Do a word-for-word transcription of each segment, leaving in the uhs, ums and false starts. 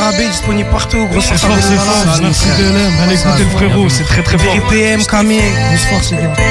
Sarabé disponible partout. Grosse C'est force fort, à c'est fort. Dallas. Merci D L M. Allez écouter le frérot, c'est très très fort. P M, Camille. Grosse force, les gars.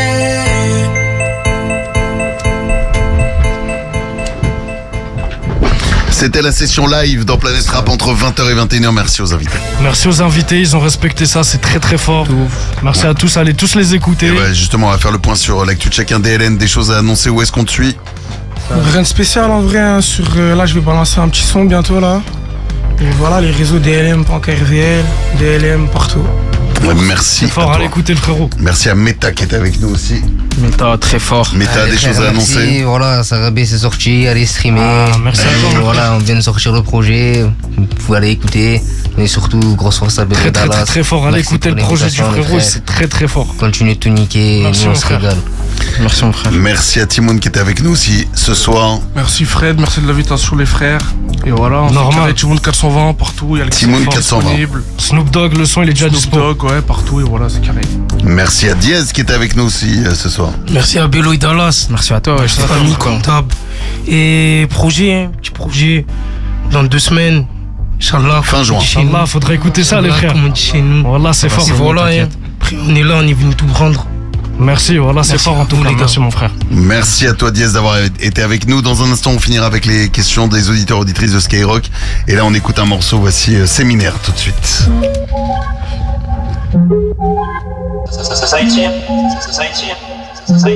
C'était la session live dans Planète Rap entre vingt heures et vingt et une heures. Merci aux invités. Merci aux invités, ils ont respecté ça, c'est très très fort. Merci à tous, allez tous les écouter. Et ouais, justement, on va faire le point sur l'actu de chacun. D L N, des choses à annoncer, où est-ce qu'on te suit? Rien de spécial en vrai. Hein, sur, euh, là, je vais balancer un petit son bientôt là. Et voilà, les réseaux D L M, Punk R V L, D L M partout. Ouais, merci. C'est fort, à allez toi. écouter le frérot. Merci à Meta qui est avec nous aussi. Meta, très fort. Meta a des choses à Merci, annoncer. voilà, Sarabé c'est sorti, allez streamer. Ah, merci à toi. Voilà, on vient de sortir le projet, vous pouvez aller écouter. Mais surtout, grosse force à Très très très très fort, allez Merci écouter pour le projet du l'invitation, les frérot, frères. c'est très très fort. Continuez de tout niquer, Merci, nous mon on se frère. régale. Merci mon frère. Merci à Timoun qui était avec nous aussi ce soir. Merci Fred, merci de l'invitation les frères. Et voilà, on Normal. fait Timoun quatre cent vingt partout, il y a le Timoun fort quatre cent vingt. disponible. Snoop Dogg, le son il est déjà Snoop dispo. Dogg, ouais, partout et voilà, c'est carré. Merci à Diaz qui était avec nous aussi euh, ce soir. Merci à Bello et Dallas. Merci à toi. Ouais, Sa famille comptable. Et projet, hein, petit projet. Dans deux semaines. Inch'Allah. Fin juin. Inch'Allah, faudrait écouter ça les Inch'Allah, frères. comme on dit chez nous. Voilà, c'est fort. Et voilà, hein. Après, on est là, on est venu tout prendre. Merci, voilà, c'est Merci fort en à tout vous, cas. les gars. Merci mon frère. Merci à toi Diaz d'avoir été avec nous. Dans un instant, on finira avec les questions des auditeurs auditrices de Skyrock. Et là, on écoute un morceau. Voici euh, Séminaire tout de suite. Society, society, society.